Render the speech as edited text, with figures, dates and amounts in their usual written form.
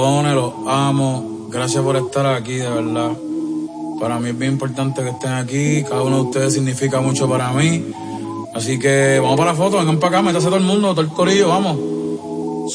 Los amo. Gracias por estar aquí, de verdad. Para mí es bien importante que estén aquí. Cada uno de ustedes significa mucho para mí. Así que vamos para la foto, vengan para acá, métase todo el mundo, todo el corillo, vamos.